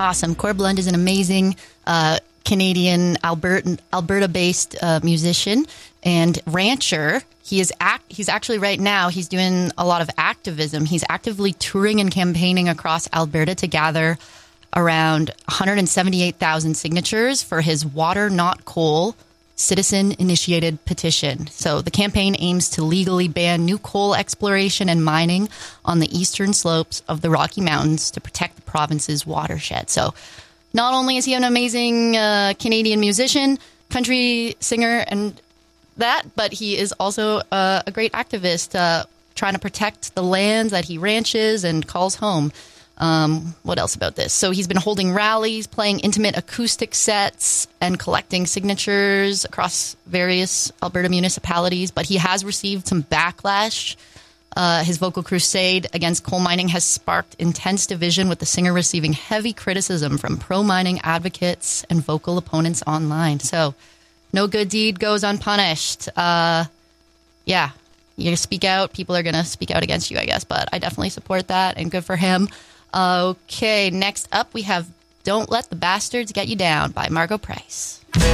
Awesome. Corb Lund is an amazing Canadian, Alberta-based musician and rancher. He's actually right now, he's doing a lot of activism. He's actively touring and campaigning across Alberta to gather around 178,000 signatures for his Water Not Coal citizen-initiated petition. So the campaign aims to legally ban new coal exploration and mining on the eastern slopes of the Rocky Mountains to protect the province's watershed. So not only is he an amazing Canadian musician, country singer, and that, but he is also a great activist trying to protect the lands that he ranches and calls home. What else about this? So he's been holding rallies, playing intimate acoustic sets, and collecting signatures across various Alberta municipalities, but he has received some backlash. His vocal crusade against coal mining has sparked intense division, with the singer receiving heavy criticism from pro-mining advocates and vocal opponents online. So no good deed goes unpunished. Yeah, you speak out, people are going to speak out against you, I guess, but I definitely support that, and good for him. Okay, next up we have Don't Let the Bastards Get You Down by Margo Price.